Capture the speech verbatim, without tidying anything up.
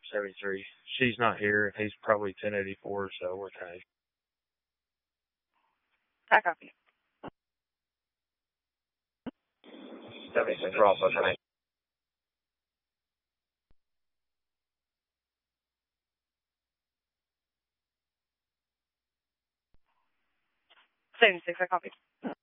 seventy-three. She's not here. He's probably ten eighty-four, so we're tied. I copy. seventy-six, we're also tied. seventy-six, I copy.